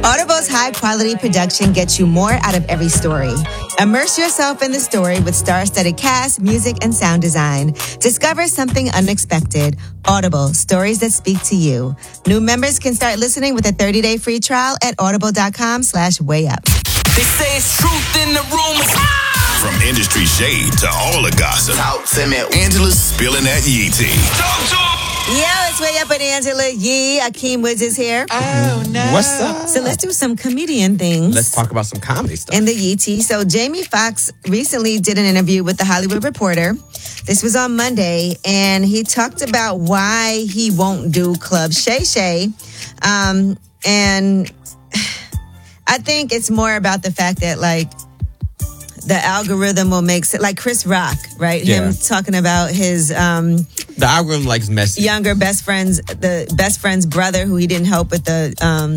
Audible's high-quality production gets you more out of every story. Immerse yourself in the story with star-studded cast, music, and sound design. Discover something unexpected. Audible, stories that speak to you. New members can start listening with a 30-day free trial at audible.com/wayup. They say it's truth in the rumors. From industry shade to all the gossip, Talk to me. Angela's spilling that yee tea. Yo, it's Way Up with Angela Yee. Akeem Woods is here. Oh, no. What's up? So let's do some comedian things. Let's talk about some comedy stuff. In the Yee tea. So Jamie Foxx recently did an interview with The Hollywood Reporter. This was on Monday, and he talked about why he won't do Club Shay Shay. And I think it's more about the fact that, like, the algorithm will make it, like Chris Rock, right? Yeah. Him talking about his The algorithm likes messy. younger best friend's brother who he didn't help with the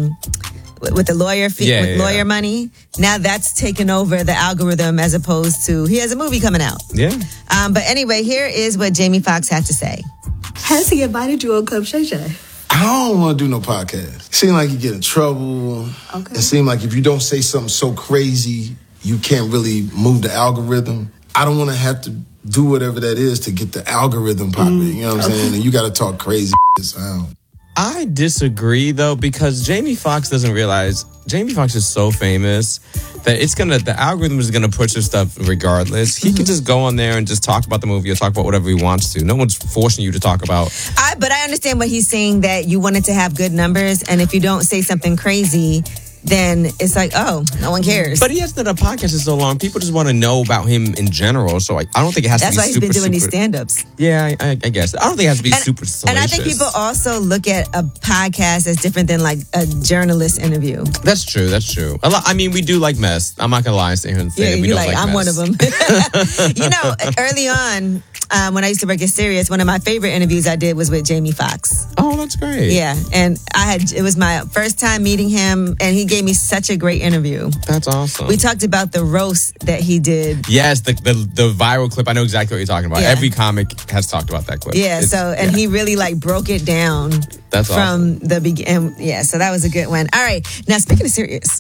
lawyer fee, lawyer money. Now that's taken over the algorithm as opposed to he has a movie coming out. Yeah. But anyway, here is what Jamie Foxx had to say. Has he invited you on Club Shay Shay? I don't want to do no podcast. It seems like you get in trouble. Okay. It seems like if you don't say something so crazy, you can't really move the algorithm. I don't want to have to do whatever that is to get the algorithm popping. You know what I'm saying? And you got to talk crazy sound. I disagree, though, because Jamie Foxx doesn't realize Jamie Foxx is so famous that the algorithm is gonna push his stuff regardless. He can just go on there and just talk about the movie or talk about whatever he wants to. No one's forcing you to talk about. But I understand what he's saying, that you wanted to have good numbers, and if you don't say something crazy, then it's like, oh, no one cares. But he hasn't done a podcast in so long. People just want to know about him in general. So I don't think it has to be super. That's why he's been doing these stand-ups. Yeah, I guess. I don't think it has to be super salacious. And I think people also look at a podcast as different than like a journalist interview. That's true. I mean, we do like mess. I'm not going to lie and sit here and say that we don't like I'm mess. one of them. You know, early on, when I used to work at Sirius, one of my favorite interviews I did was with Jamie Foxx. Oh, that's great. Yeah, and it was my first time meeting him, and he gave me such a great interview. That's awesome. We talked about the roast that he did. Yes, the viral clip. I know exactly what you're talking about. Yeah. Every comic has talked about that clip. Yeah, he really like broke it down. That's from awesome. the beginning. Yeah, so that was a good one. All right, now speaking of serious,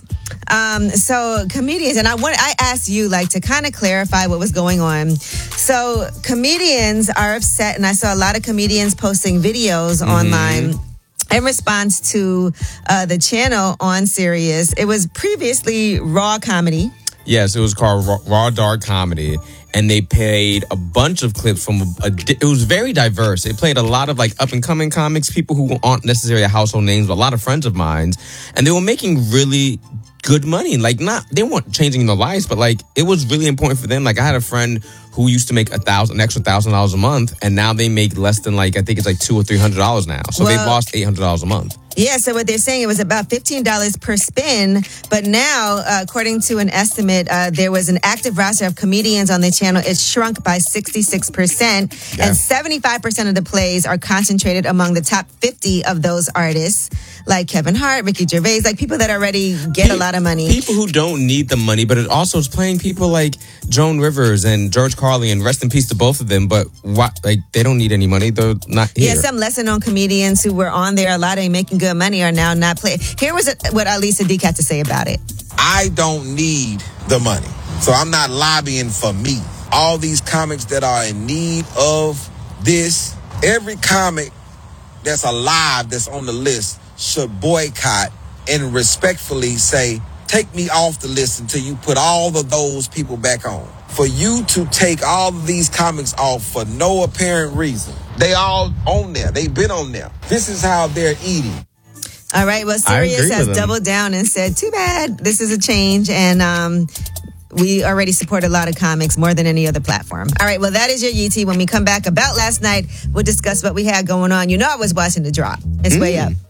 so comedians, and I asked you like to kind of clarify what was going on. So comedians are upset, and I saw a lot of comedians posting videos online in response to the channel on Sirius. It was previously Raw Comedy. Yes, it was called Raw Dark Comedy, and they played a bunch of clips from it was very diverse. It played a lot of like up and coming comics, people who aren't necessarily household names, but a lot of friends of mine, and they were making really good money. Like they weren't changing their lives, but like it was really important for them. Like I had a friend who used to make an extra $1,000 a month, and now they make less than like I think it's like $200 or $300 now. So they've lost $800 a month. Yeah, so what they're saying, it was about $15 per spin, but now, according to an estimate, there was an active roster of comedians on the channel. It shrunk by 66%, and 75% of the plays are concentrated among the top 50 of those artists, like Kevin Hart, Ricky Gervais, like people that already get a lot of money. People who don't need the money, but it also is playing people like Joan Rivers and George Carlin, and rest in peace to both of them, but they don't need any money. They're not here. Yeah, some lesser-known comedians who were on there a lot and making good money are now not playing. Here was what Alisa Deke had to say about it. I don't need the money, so I'm not lobbying for me. All these comics that are in need of this, every comic that's alive that's on the list should boycott and respectfully say, take me off the list until you put all of those people back on. For you to take all of these comics off for no apparent reason, they all on there. They've been on there. This is how they're eating. All right, well, Sirius has doubled down and said, too bad, this is a change, and we already support a lot of comics more than any other platform. All right, well, that is your UT. When we come back about last night, we'll discuss what we had going on. You know I was watching The Drop. It's Way Up.